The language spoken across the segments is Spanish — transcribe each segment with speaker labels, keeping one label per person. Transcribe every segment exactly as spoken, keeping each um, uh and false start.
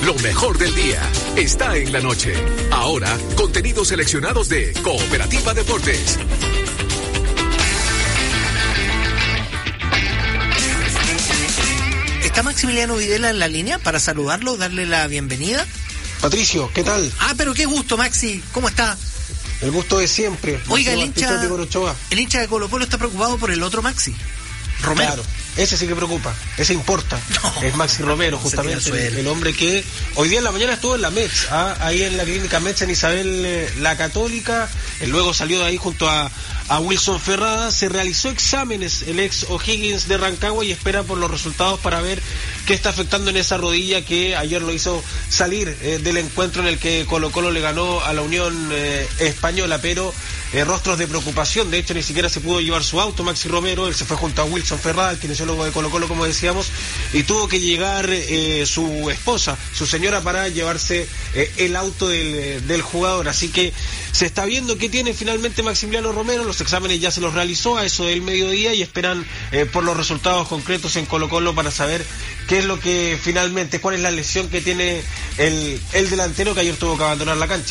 Speaker 1: Lo mejor del día está en la noche. Ahora, contenidos seleccionados de Cooperativa Deportes.
Speaker 2: ¿Está Maximiliano Videla en la línea para saludarlo, darle la bienvenida?
Speaker 3: Patricio, ¿qué tal?
Speaker 2: Ah, pero qué gusto, Maxi. ¿Cómo está?
Speaker 3: El gusto de siempre.
Speaker 2: Oiga, el hincha, el hincha de Colo Colo está preocupado por el otro Maxi, Romero.
Speaker 3: Claro, ese sí que preocupa, ese importa. No, es Maxi Romero, justamente, el, el hombre que hoy día en la mañana estuvo en la Metz, ¿ah? ahí en la clínica Metz en Isabel eh, la Católica, él luego salió de ahí junto a, a Wilson Ferrada, se realizó exámenes el ex O'Higgins de Rancagua y espera por los resultados para ver qué está afectando en esa rodilla que ayer lo hizo salir eh, del encuentro en el que Colo Colo le ganó a la Unión eh, Española, pero eh, rostros de preocupación. De hecho, ni siquiera se pudo llevar su auto Maxi Romero, él se fue junto a Wilson Ferrada, el kinesiólogo de Colo Colo, como decíamos, y tuvo que llegar eh, su esposa, su señora, para llevarse eh, el auto del, del jugador. Así que se está viendo qué tiene finalmente Maximiliano Romero. Los exámenes ya se los realizó a eso del mediodía y esperan eh, por los resultados concretos en Colo Colo para saber qué es lo que finalmente, cuál es la lesión que tiene el, el delantero que ayer tuvo que abandonar la cancha.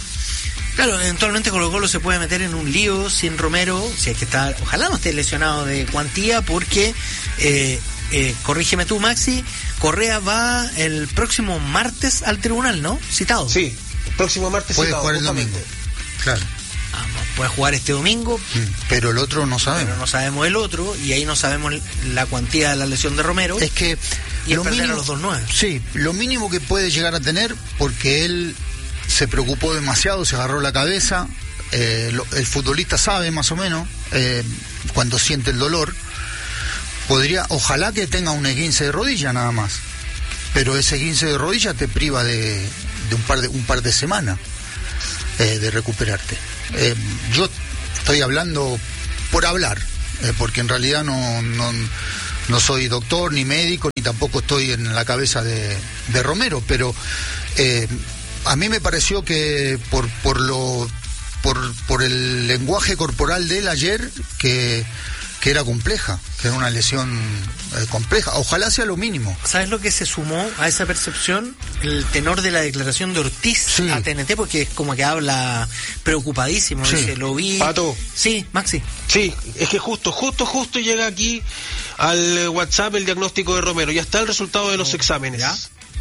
Speaker 2: Claro, eventualmente Colo Colo se puede meter en un lío sin Romero, si es que está, ojalá no esté lesionado de cuantía, porque, eh, eh, corrígeme tú, Maxi, Correa va el próximo martes al tribunal, ¿no? Citado.
Speaker 3: Sí, el próximo martes
Speaker 4: puede
Speaker 3: citado.
Speaker 4: Puede jugar el domingo, claro.
Speaker 2: Ah, puede jugar este domingo.
Speaker 4: Pero el otro no sabemos.
Speaker 2: Pero no sabemos el otro, y ahí no sabemos la cuantía de la lesión de Romero.
Speaker 4: Es que
Speaker 2: y
Speaker 4: lo mínimo,
Speaker 2: a los dos nueve.
Speaker 4: Sí, lo mínimo que puede llegar a tener, porque él se preocupó demasiado, se agarró la cabeza, eh, lo, el futbolista sabe más o menos eh, cuando siente el dolor, podría, ojalá que tenga un esguince de rodilla nada más, pero ese esguince de rodilla te priva de, de un par de un par de semanas eh, de recuperarte. Eh, yo estoy hablando por hablar, eh, porque en realidad no, no no soy doctor ni médico, ni tampoco estoy en la cabeza de, de Romero, pero eh, a mí me pareció que por por lo por por el lenguaje corporal de él ayer que que era compleja, que era una lesión eh, compleja. Ojalá sea lo mínimo.
Speaker 2: ¿Sabes lo que se sumó a esa percepción? El tenor de la declaración de Ortiz sí. a T N T, porque es como que habla preocupadísimo.
Speaker 4: Sí.
Speaker 2: Dice, lo vi.
Speaker 3: Pato.
Speaker 2: Sí, Maxi.
Speaker 3: Sí, es que justo, justo, justo llega aquí al WhatsApp el diagnóstico de Romero. Ya está el resultado de los exámenes. ¿Ya?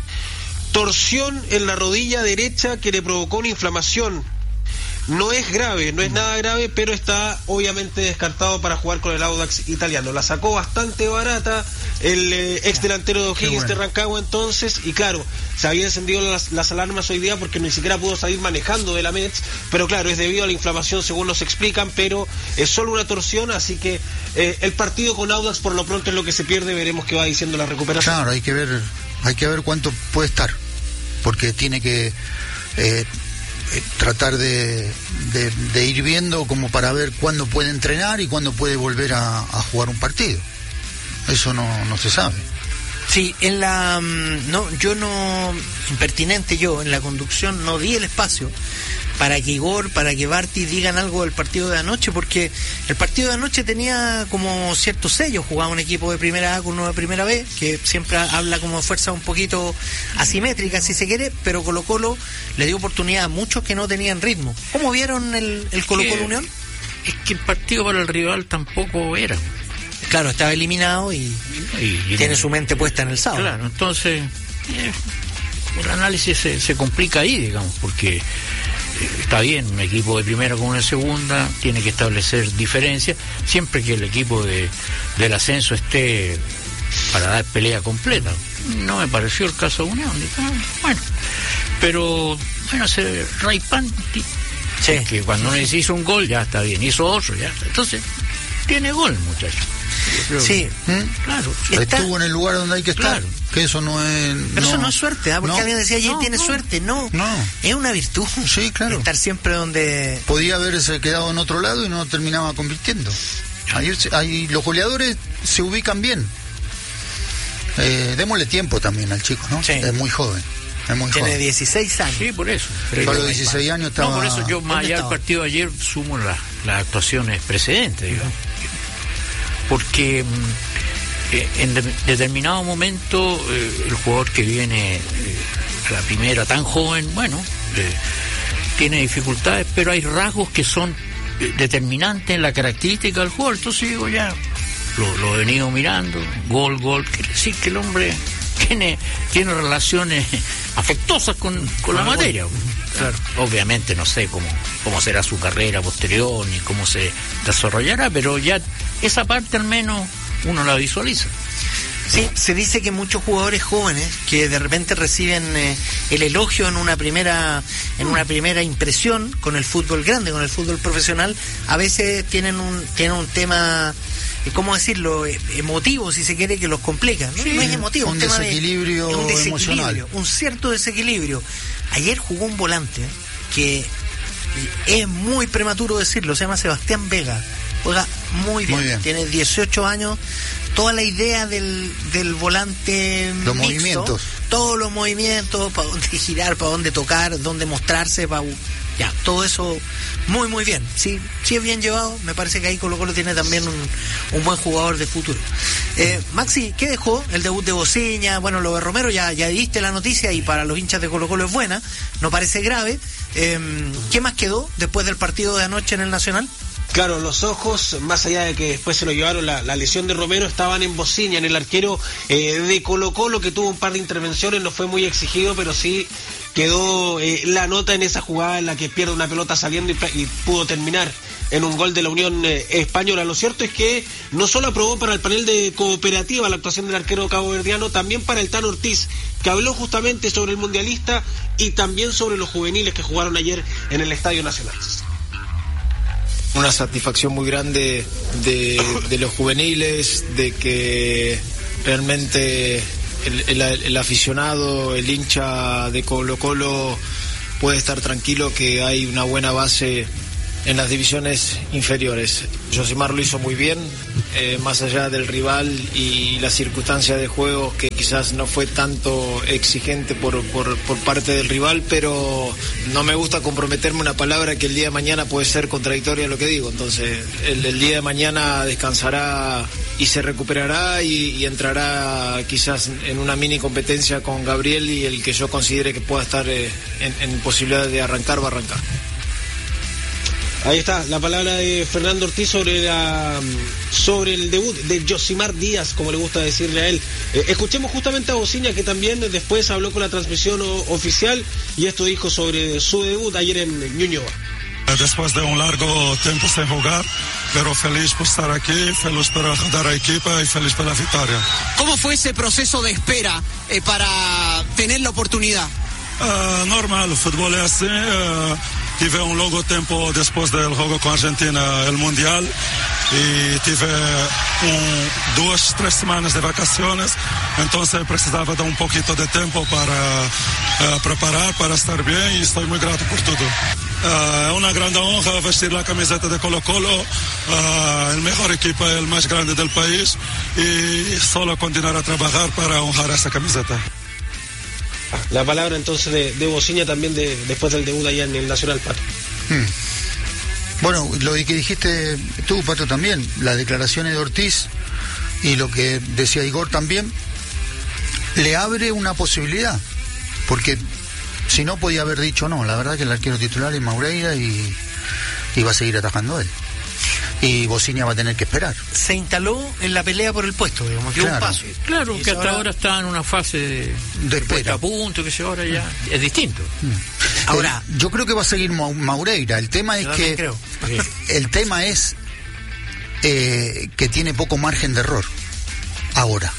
Speaker 3: Torsión en la rodilla derecha que le provocó una inflamación. No es grave, no es nada grave, pero está obviamente descartado para jugar con el Audax italiano. La sacó bastante barata el eh, ex delantero de O'Higgins bueno. de Rancagua entonces, y claro, se habían encendido las, las alarmas hoy día porque ni siquiera pudo salir manejando de la Metz, pero claro, es debido a la inflamación según nos explican, pero es solo una torsión, así que eh, el partido con Audax por lo pronto es lo que se pierde, veremos qué va diciendo la recuperación.
Speaker 4: Claro, hay que ver, hay que ver cuánto puede estar, porque tiene que... Eh, tratar de, de, de ir viendo como para ver cuándo puede entrenar y cuándo puede volver a, a jugar un partido. Eso no, no se sabe.
Speaker 2: Sí, en la no, yo no, impertinente yo, en la conducción no di el espacio para que Igor, para que Barty digan algo del partido de anoche, porque el partido de anoche tenía como ciertos sellos, jugaba un equipo de primera A con uno de primera B, que siempre habla como de fuerza un poquito asimétrica, si se quiere, pero Colo Colo le dio oportunidad a muchos que no tenían ritmo. ¿Cómo vieron el, el Colo Colo Unión?
Speaker 5: Es que el partido para el rival tampoco era.
Speaker 2: Claro, estaba eliminado y, y, y tiene no, su mente puesta en el sábado.
Speaker 5: Claro, entonces eh, el análisis se, se complica ahí, digamos, porque está bien, un equipo de primera con una de segunda tiene que establecer diferencias, siempre que el equipo de del ascenso esté para dar pelea completa. No me pareció el caso de Unión. Bueno, pero bueno, ese Ray Panti, sí, que cuando uno hizo un gol ya está bien, hizo otro ya, entonces tiene gol, muchacho.
Speaker 2: Sí,
Speaker 4: ¿Mm? Claro. Está... Estuvo en el lugar donde hay que estar. Claro. Que eso no es.
Speaker 2: Pero
Speaker 4: no,
Speaker 2: eso no es suerte, ¿eh? Porque no, alguien decía, ayer no, tiene no, suerte. No,
Speaker 4: no.
Speaker 2: Es una virtud.
Speaker 4: Sí, claro.
Speaker 2: Estar siempre donde.
Speaker 4: Podía haberse quedado en otro lado y no terminaba convirtiendo. Ahí, ahí los goleadores se ubican bien. Eh, démosle tiempo también al chico, ¿no?
Speaker 2: Sí.
Speaker 4: Es muy joven. Es muy
Speaker 2: Tiene
Speaker 4: joven.
Speaker 2: dieciséis años.
Speaker 5: Sí, por eso.
Speaker 4: Pero a los dieciséis años estaba.
Speaker 5: No, por eso yo, más allá del partido de ayer, sumo las la actuaciones precedentes, digamos. Porque eh, en de, determinado momento eh, el jugador que viene eh, la primera tan joven, bueno, eh, tiene dificultades, pero hay rasgos que son eh, determinantes en la característica del jugador. Entonces digo, ya lo, lo he venido mirando, gol, gol, quiere decir que el hombre tiene, tiene relaciones afectuosas con, con la materia. Claro. Obviamente no sé cómo, cómo será su carrera posterior ni cómo se desarrollará, pero ya esa parte al menos uno la visualiza.
Speaker 2: Sí, se dice que muchos jugadores jóvenes que de repente reciben eh, el elogio en una primera en una primera impresión con el fútbol grande, con el fútbol profesional, a veces tienen un tienen un tema, ¿cómo decirlo?, emotivo, si se quiere, que los complica. No,
Speaker 4: sí,
Speaker 2: no es emotivo,
Speaker 4: un,
Speaker 2: un
Speaker 4: desequilibrio
Speaker 2: tema de, un desequilibrio
Speaker 4: emocional,
Speaker 2: un cierto desequilibrio. Ayer jugó un volante que es muy prematuro decirlo, se llama Sebastián Vega. Juega muy bien, muy bien. Tiene dieciocho años. Toda la idea del, del volante
Speaker 4: los
Speaker 2: mixto,
Speaker 4: movimientos,
Speaker 2: todos los movimientos, para dónde girar, para dónde tocar, dónde mostrarse, para ya, todo eso muy muy bien. Sí, sí es bien llevado. Me parece que ahí Colo Colo tiene también un, un buen jugador de futuro. Eh, Maxi, ¿qué dejó el debut de Bociña? Bueno, lo de Romero ya, ya diste la noticia y para los hinchas de Colo Colo es buena, no parece grave. Eh, ¿Qué más quedó después del partido de anoche en el Nacional?
Speaker 3: Claro, los ojos, más allá de que después se lo llevaron la, la lesión de Romero, estaban en Bociña, en el arquero eh, de Colo Colo, que tuvo un par de intervenciones, no fue muy exigido, pero sí quedó eh, la nota en esa jugada en la que pierde una pelota saliendo y, y pudo terminar en un gol de la Unión eh, Española. Lo cierto es que no solo aprobó para el panel de cooperativa la actuación del arquero caboverdiano, también para el Tano Ortiz, que habló justamente sobre el mundialista y también sobre los juveniles que jugaron ayer en el Estadio Nacional.
Speaker 6: Una satisfacción muy grande de, de los juveniles, de que realmente el, el, el aficionado, el hincha de Colo Colo puede estar tranquilo que hay una buena base en las divisiones inferiores. Josimar lo hizo muy bien, eh, más allá del rival y la circunstancia de juego, que quizás no fue tanto exigente por, por, por parte del rival, pero no me gusta comprometerme una palabra que el día de mañana puede ser contradictoria a lo que digo. Entonces el, el día de mañana descansará y se recuperará y, y entrará quizás en una mini competencia con Gabriel, y el que yo considere que pueda estar eh, en, en posibilidad de arrancar va a arrancar.
Speaker 3: Ahí está la palabra de Fernando Ortiz sobre la sobre el debut de Josimar Díaz, como le gusta decirle a él. Eh, escuchemos justamente a Bociña, que también después habló con la transmisión o, oficial, y esto dijo sobre su debut ayer en Ñuñoa.
Speaker 7: Después de un largo tiempo sin jugar, pero feliz por estar aquí, feliz por ayudar a la equipa y feliz por la victoria.
Speaker 8: ¿Cómo fue ese proceso de espera eh, para tener la oportunidad?
Speaker 7: Uh, normal, el fútbol es así. Uh, Tive un largo tiempo después del juego con Argentina, el Mundial, y tive un, dos, tres semanas de vacaciones, entonces precisaba de un poquito de tiempo para uh, preparar, para estar bien, y estoy muy grato por todo. Es uh, una gran honra vestir la camiseta de Colo Colo, uh, el mejor equipo, el más grande del país, y solo continuar a trabajar para honrar esa camiseta.
Speaker 3: La palabra entonces de, de Bociña también de, después del debut allá en el Nacional, Pato.
Speaker 4: Hmm. Bueno, lo que dijiste tú, Pato, también, las declaraciones de Ortiz y lo que decía Igor también, le abre una posibilidad, porque si no podía haber dicho no, la verdad que el arquero titular es Maureira y, y va a seguir atajando él. Y Bociña va a tener que esperar.
Speaker 2: Se instaló en la pelea por el puesto, digamos, dio
Speaker 4: claro.
Speaker 2: un paso.
Speaker 5: Claro,
Speaker 2: y
Speaker 5: que hasta
Speaker 2: ahora...
Speaker 5: ahora está en una fase de,
Speaker 4: de espera
Speaker 5: a punto, que se ahora ya mm. es distinto.
Speaker 4: Mm. Ahora, eh, yo creo que va a seguir Maureira. El tema es que
Speaker 2: creo.
Speaker 4: el tema es eh, que tiene poco margen de error ahora.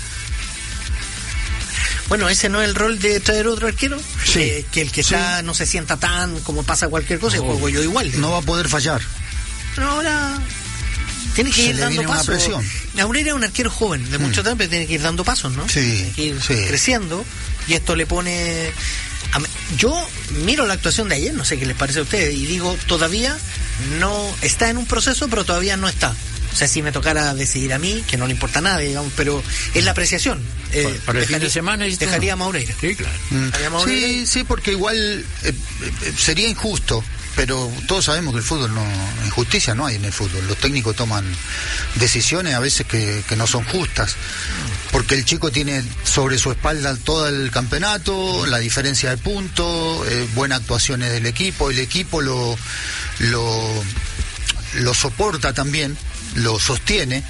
Speaker 2: Bueno, ese no es el rol de traer otro arquero,
Speaker 4: sí.
Speaker 2: eh, que el que
Speaker 4: sí.
Speaker 2: está no se sienta tan como pasa cualquier cosa, oh. y juego yo igual.
Speaker 4: No va a poder fallar.
Speaker 2: Pero ahora tiene que
Speaker 4: se
Speaker 2: ir
Speaker 4: le
Speaker 2: dando
Speaker 4: viene
Speaker 2: pasos.
Speaker 4: Una presión.
Speaker 2: Maureira es un arquero joven, de mm. mucho tiempo, tiene que ir dando pasos, ¿no?
Speaker 4: Sí,
Speaker 2: tiene que ir
Speaker 4: sí.
Speaker 2: creciendo, y esto le pone... Yo miro la actuación de ayer, no sé qué les parece a ustedes, y digo, todavía no está en un proceso, pero todavía no está. O sea, si me tocara decidir a mí, que no le importa nada, digamos, pero es la apreciación.
Speaker 5: Eh, para, para el fin de semana
Speaker 2: dejaría a Maureira.
Speaker 5: Sí, claro.
Speaker 4: Mm. Maureira. Sí, sí, porque igual eh, eh, sería injusto pero todos sabemos que el fútbol no, injusticia no hay en el fútbol. Los técnicos toman decisiones a veces que, que no son justas, porque el chico tiene sobre su espalda todo el campeonato, la diferencia de puntos, eh, buenas actuaciones del equipo, el equipo lo, lo, lo soporta también, lo sostiene,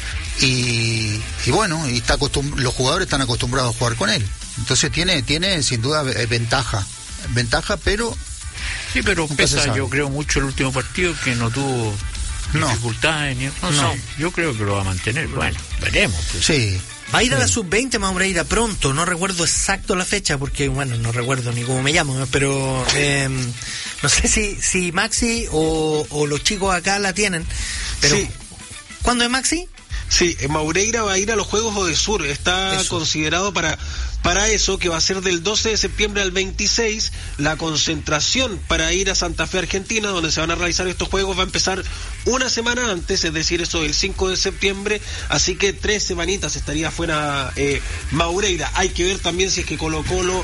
Speaker 4: y, y bueno, y está acostum- los jugadores están acostumbrados a jugar con él. Entonces tiene, tiene sin duda ventaja, ventaja, pero...
Speaker 5: Sí, pero pesa, yo creo mucho el último partido, que no tuvo no. dificultades. Ni, no, no. Sé, yo creo que lo va a mantener. Bueno, veremos. Pues.
Speaker 4: Sí.
Speaker 2: Va a ir
Speaker 4: sí.
Speaker 2: a la sub veinte, Maureira, pronto. No recuerdo exacto la fecha, porque, bueno, no recuerdo ni cómo me llamo, pero eh, no sé si, si Maxi o, o los chicos acá la tienen. Pero sí. ¿Cuándo es Maxi?
Speaker 3: Sí, Maureira va a ir a los Juegos Odesur. Está Eso. considerado para... Para eso, que va a ser del doce de septiembre al veintiséis, la concentración para ir a Santa Fe, Argentina, donde se van a realizar estos juegos, va a empezar una semana antes, es decir, eso del cinco de septiembre, así que tres semanitas estaría fuera eh, Maureira. Hay que ver también si es que Colo Colo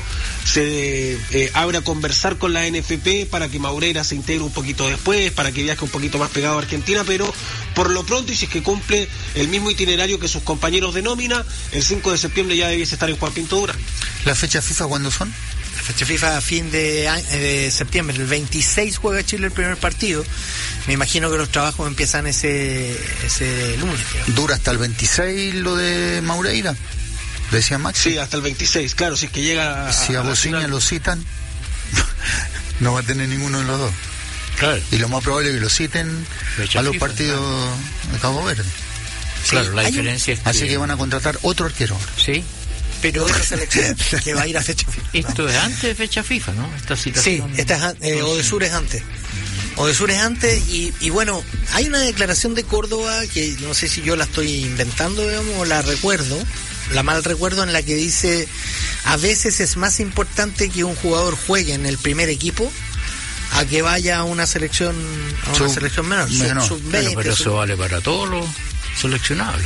Speaker 3: se eh, abre a conversar con la N F P para que Maureira se integre un poquito después, para que viaje un poquito más pegado a Argentina, pero por lo pronto, y si es que cumple el mismo itinerario que sus compañeros de nómina, el cinco de septiembre ya debiese estar en Juan Pinto Durán.
Speaker 4: ¿La fecha FIFA cuándo son?
Speaker 2: La fecha FIFA a fin de, de septiembre. El veintiséis juega Chile el primer partido. Me imagino que los trabajos empiezan ese ese lunes.
Speaker 4: ¿Dura hasta el veintiséis lo de Maureira? ¿Decía Max?
Speaker 3: Sí, hasta el veintiséis, claro, si es que llega a...
Speaker 4: Si a, a Bociña lo citan, no va a tener ninguno de los dos.
Speaker 5: Claro.
Speaker 4: Y lo más probable es que lo citen fecha a los FIFA, partidos claro. de Cabo Verde.
Speaker 5: Claro, sí, la diferencia
Speaker 4: un...
Speaker 5: es que...
Speaker 4: Así que van a contratar otro arquero.
Speaker 5: Sí.
Speaker 2: Pero otra selección que va a ir a fecha FIFA.
Speaker 5: Esto es antes de fecha FIFA, ¿no? Esta situación.
Speaker 2: Sí, esta es, eh, Odesur es antes. Odesur es antes y, y bueno, hay una declaración de Córdoba que no sé si yo la estoy inventando, digamos, o la recuerdo, la mal recuerdo, en la que dice: a veces es más importante que un jugador juegue en el primer equipo a que vaya a una selección a una sub, selección menor,
Speaker 4: menor.
Speaker 2: Sub, sub veinte,
Speaker 5: bueno, pero
Speaker 2: sub...
Speaker 5: eso vale para todos los seleccionables.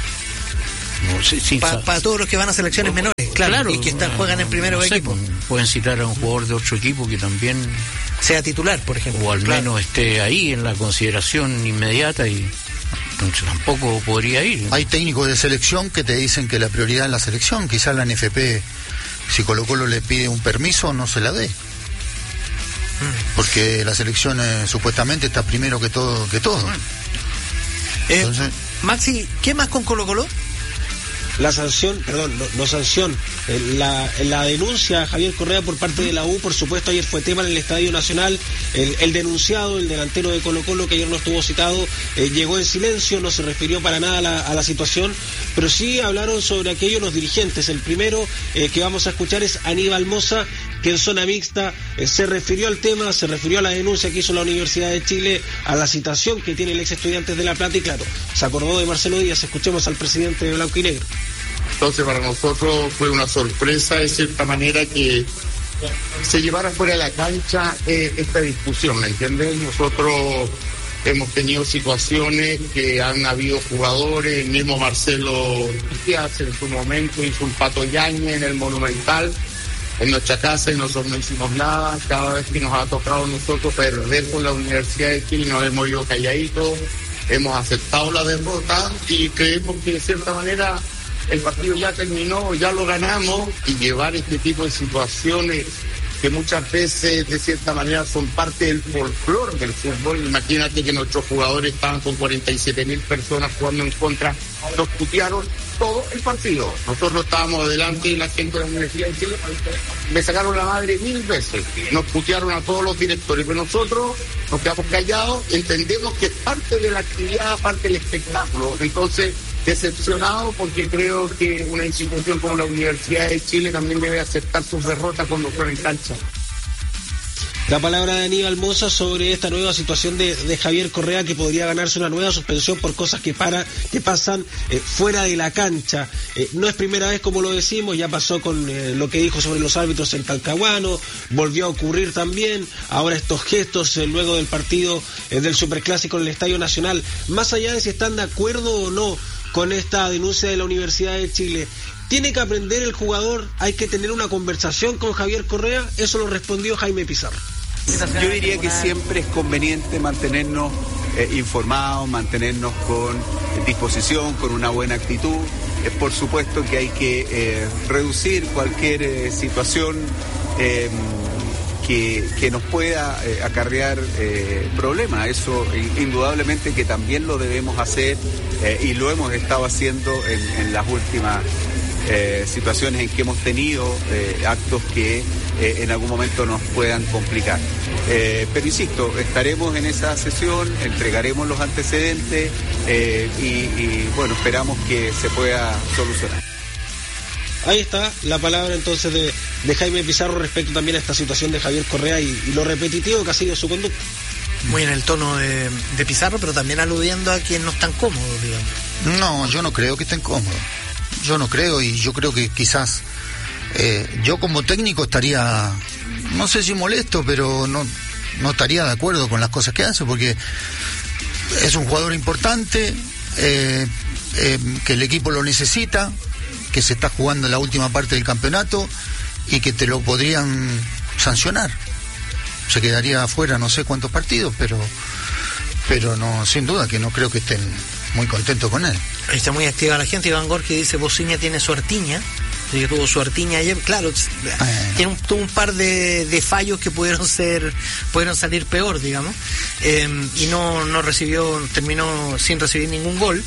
Speaker 2: No, sí, sí, para pa todos los que van a selecciones menores, claro, claro, y que están, juegan en primer
Speaker 5: no
Speaker 2: equipo.
Speaker 5: Sé, pueden citar a un jugador de otro equipo que también
Speaker 2: sea titular, por ejemplo,
Speaker 5: o al
Speaker 2: claro.
Speaker 5: menos esté ahí en la consideración inmediata, y entonces tampoco podría ir.
Speaker 4: Hay técnicos de selección que te dicen que la prioridad es la selección. Quizás la N F P, si Colo Colo le pide un permiso, no se la dé, porque la selección eh, supuestamente está primero que todo que todo.
Speaker 2: Eh, Entonces, Maxi, ¿qué más con Colo Colo?
Speaker 3: La sanción, perdón, no, no sanción, eh, la, la denuncia a Javier Correa por parte de la U, por supuesto, ayer fue tema en el Estadio Nacional. El, el denunciado, el delantero de Colo Colo, que ayer no estuvo citado, eh, llegó en silencio, no se refirió para nada a la, a la situación, pero sí hablaron sobre aquello los dirigentes. El primero eh, que vamos a escuchar es Aníbal Mosa, que en zona mixta eh, se refirió al tema, se refirió a la denuncia que hizo la Universidad de Chile, a la citación que tiene el ex Estudiantes de La Plata, y claro, se acordó de Marcelo Díaz. Escuchemos al presidente de Blanco y Negro.
Speaker 9: Entonces para nosotros fue una sorpresa de cierta manera que se llevara fuera de la cancha eh, esta discusión, ¿me entiendes? Nosotros hemos tenido situaciones que han habido jugadores, el mismo Marcelo Díaz en su momento hizo un Pato Yañez en el Monumental, en nuestra casa, y nosotros no hicimos nada. Cada vez que nos ha tocado a nosotros perder con la Universidad de Chile, nos hemos ido calladitos, hemos aceptado la derrota y creemos que de cierta manera el partido ya terminó, ya lo ganamos, y llevar este tipo de situaciones que muchas veces de cierta manera son parte del folclore del fútbol. Imagínate que nuestros jugadores estaban con cuarenta y siete mil personas jugando en contra, nos putearon todo el partido. Nosotros estábamos adelante y la gente de la Universidad de Chile me sacaron la madre mil veces, nos putearon a todos los directores, pero nosotros nos quedamos callados, entendemos que es parte de la actividad, parte del espectáculo. Entonces, decepcionado, porque creo que una institución como la Universidad de Chile también debe aceptar sus derrotas cuando fuera en cancha.
Speaker 3: La palabra de Aníbal Mosa sobre esta nueva situación de, de Javier Correa, que podría ganarse una nueva suspensión por cosas que para que pasan eh, fuera de la cancha. Eh, no es primera vez, como lo decimos, ya pasó con eh, lo que dijo sobre los árbitros en Talcahuano, volvió a ocurrir también, ahora estos gestos eh, luego del partido eh, del Superclásico en el Estadio Nacional. Más allá de si están de acuerdo o no con esta denuncia de la Universidad de Chile, ¿tiene que aprender el jugador? ¿Hay que tener una conversación con Javier Correa? Eso lo respondió Jaime Pizarro.
Speaker 10: Yo diría que siempre es conveniente mantenernos eh, informados, mantenernos con disposición, con una buena actitud. Eh, por supuesto que hay que eh, reducir cualquier eh, situación eh, que, que nos pueda eh, acarrear eh, problemas. Eso indudablemente que también lo debemos hacer eh, y lo hemos estado haciendo en, en las últimas eh, situaciones en que hemos tenido eh, actos que eh, en algún momento nos puedan complicar. Eh, pero insisto, estaremos en esa sesión, entregaremos los antecedentes eh, y, y bueno, esperamos que se pueda solucionar.
Speaker 3: Ahí está la palabra entonces de, de Jaime Pizarro respecto también a esta situación de Javier Correa y, y lo repetitivo que ha sido su conducta.
Speaker 2: Muy en el tono de, de Pizarro, pero también aludiendo a quien no están cómodos, digamos.
Speaker 4: No, yo no creo que estén cómodos. Yo no creo, y yo creo que quizás eh, yo como técnico estaría, no sé si molesto, pero no, no estaría de acuerdo con las cosas que hace, porque es un jugador importante, eh, eh, que el equipo lo necesita, que se está jugando en la última parte del campeonato y que te lo podrían sancionar. Se quedaría afuera no sé cuántos partidos, pero pero no, sin duda que no creo que estén muy contentos con él.
Speaker 2: Ahí está muy activa la gente. Iván Gorki dice: Bociña tiene su artiña. Que tuvo su artiña ayer, claro, eh. tiene un, tuvo un par de, de fallos que pudieron ser, pudieron salir peor, digamos, eh, y no, no recibió, terminó sin recibir ningún gol.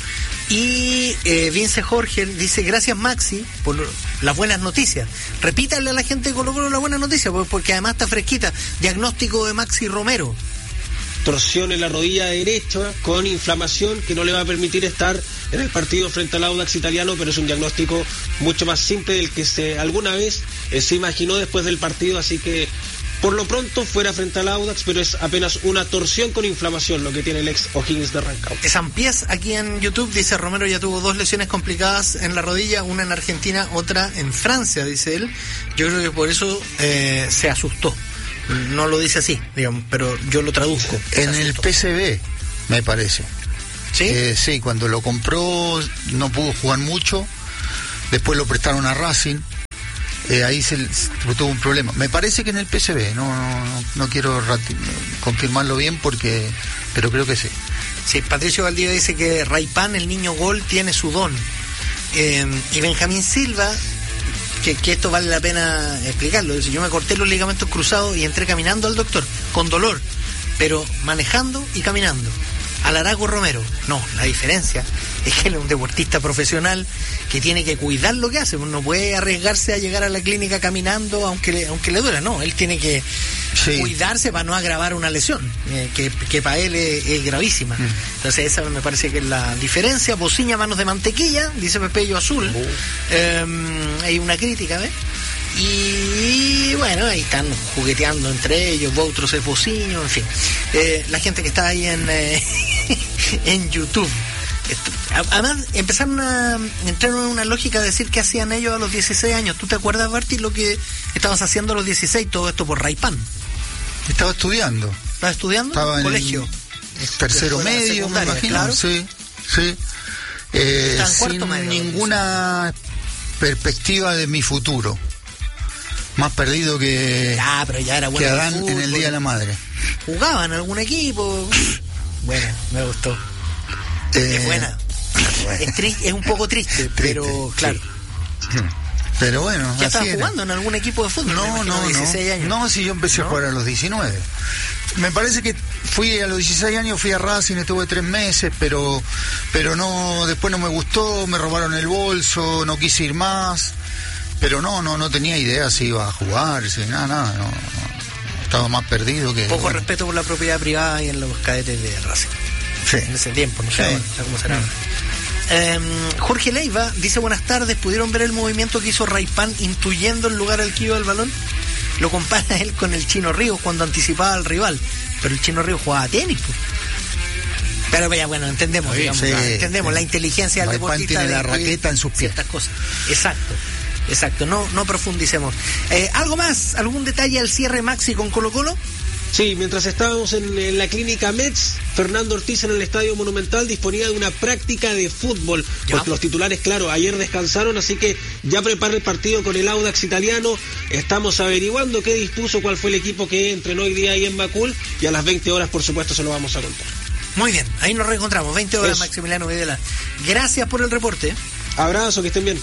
Speaker 2: Y eh, Vince Jorge dice: gracias Maxi por las buenas noticias. Repítale a la gente de Colo Colo la buena noticia, porque además está fresquita. Diagnóstico de Maxi Romero:
Speaker 3: torsión en la rodilla derecha con inflamación que no le va a permitir estar en el partido frente al Audax italiano, pero es un diagnóstico mucho más simple del que se alguna vez eh, se imaginó después del partido, así que por lo pronto fuera frente al Audax, pero es apenas una torsión con inflamación lo que tiene el ex O'Higgins de Rancagua.
Speaker 2: Sampiés aquí en YouTube dice: Romero ya tuvo dos lesiones complicadas en la rodilla, una en Argentina, otra en Francia, dice él. Yo creo que por eso eh, se asustó. No lo dice así, digamos, pero yo lo traduzco.
Speaker 4: En el P S V, me parece.
Speaker 2: ¿Sí?
Speaker 4: Eh, sí, cuando lo compró no pudo jugar mucho, después lo prestaron a Racing, eh, ahí se, se tuvo un problema. Me parece que en el P S V, no, no, no quiero rati- confirmarlo bien, porque, pero creo que sí.
Speaker 2: Sí, Patricio Valdivia dice que Raypan, el niño gol, tiene su don. Eh, y Benjamín Silva, que, que esto vale la pena explicarlo, dice: yo me corté los ligamentos cruzados y entré caminando al doctor, con dolor, pero manejando y caminando. Alaraco Romero, no, la diferencia es que él es un deportista profesional que tiene que cuidar lo que hace, no puede arriesgarse a llegar a la clínica caminando aunque le, aunque le duela, no, él tiene que sí. cuidarse para no agravar una lesión, eh, que, que para él es, es gravísima. Mm. Entonces esa me parece que es la diferencia. Bociña, manos de mantequilla, dice Pepello Azul. Oh. Eh, hay una crítica, ¿ves? Y bueno, ahí están jugueteando entre ellos, Boutros es Bociño, en fin. Eh, la gente que está ahí en, eh, en YouTube. Además, empezaron a entrar en una lógica de decir qué hacían ellos a los dieciséis años. ¿Tú te acuerdas, Barty, lo que estabas haciendo a los dieciséis? Todo esto por Raypan.
Speaker 4: Estaba estudiando.
Speaker 2: ¿Estabas estudiando?
Speaker 4: Estaba en
Speaker 2: colegio.
Speaker 4: Tercero medio, me imagino. Claro. Sí, sí. Eh, sin medio, ninguna perspectiva de mi futuro. Más perdido que,
Speaker 2: ya, pero ya era bueno
Speaker 4: que Adán
Speaker 2: fútbol,
Speaker 4: en el Día de la Madre.
Speaker 2: ¿Jugaban en algún equipo? Bueno, me gustó.
Speaker 4: Eh,
Speaker 2: es buena. Bueno. Es, tri- es un poco triste, triste pero claro.
Speaker 4: Sí. Pero bueno,
Speaker 2: ¿ya estabas
Speaker 4: era.
Speaker 2: jugando en algún equipo de fútbol?
Speaker 4: No, no,
Speaker 2: dieciséis
Speaker 4: no.
Speaker 2: años.
Speaker 4: No, si yo empecé ¿No? a jugar a los diecinueve. Me parece que fui a los dieciséis años, fui a Racing, estuve tres meses, pero pero no, después no me gustó, me robaron el bolso, no quise ir más. Pero no, no, no tenía idea si iba a jugar, si nada, nada, no, no, estaba más perdido que...
Speaker 2: Poco
Speaker 4: bueno.
Speaker 2: respeto por la propiedad privada y en los cadetes de Racing.
Speaker 4: Sí.
Speaker 2: En ese tiempo, no sé,
Speaker 4: sí.
Speaker 2: no sé cómo será. Mm. Eh, Jorge Leiva dice: buenas tardes, ¿pudieron ver el movimiento que hizo Raypan intuyendo el lugar al que iba el balón? Lo compara él con el Chino Ríos cuando anticipaba al rival, pero el Chino Ríos jugaba tenis, pues. Pero ya, bueno, entendemos, sí, digamos, sí, entendemos sí. la inteligencia del
Speaker 4: Raypan
Speaker 2: deportista.
Speaker 4: Tiene
Speaker 2: de
Speaker 4: la raqueta en sus pies.
Speaker 2: Ciertas cosas. Exacto. Exacto, no, no profundicemos. Eh, ¿Algo más? ¿Algún detalle al cierre, Maxi, con Colo Colo?
Speaker 3: Sí, mientras estábamos en, en la clínica Mets, Fernando Ortiz en el Estadio Monumental disponía de una práctica de fútbol, ¿ya? Porque los titulares, claro, ayer descansaron, así que ya prepara el partido con el Audax italiano. Estamos averiguando qué dispuso, cuál fue el equipo que entrenó hoy día ahí en Macul, y a las veinte horas, por supuesto, se lo vamos a contar.
Speaker 2: Muy bien, ahí nos reencontramos, veinte horas, Eso. Maximiliano Videla. Gracias por el reporte.
Speaker 3: Abrazo, que estén bien.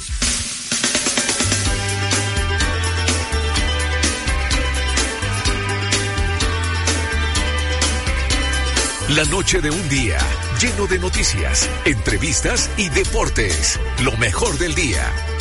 Speaker 1: La noche de un día, lleno de noticias, entrevistas y deportes. Lo mejor del día.